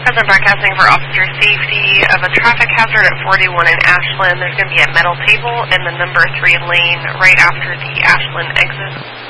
Madison Broadcasting for officer safety of a traffic hazard at 41 in Ashland. There's going to be a metal table in the number 3 lane right after the Ashland exit.